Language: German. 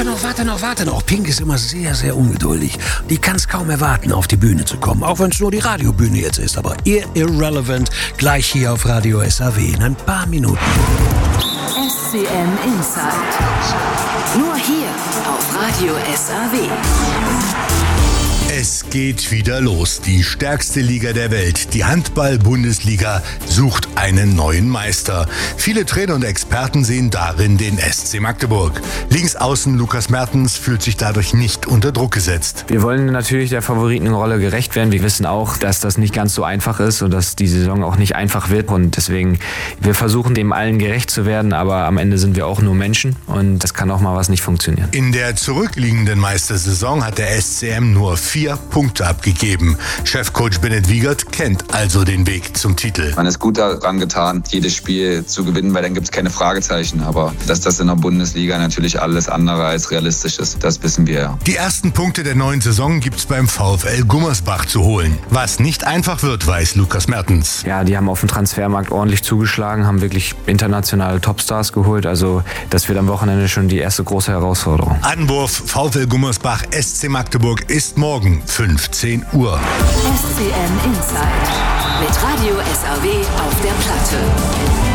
warte noch. Pink ist immer sehr, sehr ungeduldig. Die kann es kaum erwarten, auf die Bühne zu kommen. Auch wenn es nur die Radiobühne jetzt ist. Aber ihr Irrelevant gleich hier auf Radio SAW in ein paar Minuten. SCM Inside. Nur hier auf Radio SAW. Es geht wieder los. Die stärkste Liga der Welt, die Handball-Bundesliga, sucht einen neuen Meister. Viele Trainer und Experten sehen darin den SC Magdeburg. Linksaußen Lukas Mertens fühlt sich dadurch nicht unter Druck gesetzt. Wir wollen natürlich der Favoritenrolle gerecht werden. Wir wissen auch, dass das nicht ganz so einfach ist und dass die Saison auch nicht einfach wird. Und deswegen, wir versuchen dem allen gerecht zu werden, aber am Ende sind wir auch nur Menschen und das kann auch mal was nicht funktionieren. In der zurückliegenden Meistersaison hat der SCM nur 4 Punkte abgegeben. Chefcoach Bennett Wiegert kennt also den Weg zum Titel. Man ist gut daran getan, jedes Spiel zu gewinnen, weil dann gibt es keine Fragezeichen. Aber dass das in der Bundesliga natürlich alles andere als realistisch ist, das wissen wir ja. Die ersten Punkte der neuen Saison gibt's beim VfL Gummersbach zu holen. Was nicht einfach wird, weiß Lukas Mertens. Ja, die haben auf dem Transfermarkt ordentlich zugeschlagen, haben wirklich internationale Topstars geholt. Also das wird am Wochenende schon die erste große Herausforderung. Anwurf VfL Gummersbach SC Magdeburg ist morgen 15 Uhr. SCM Inside mit Radio SAW auf der Platte.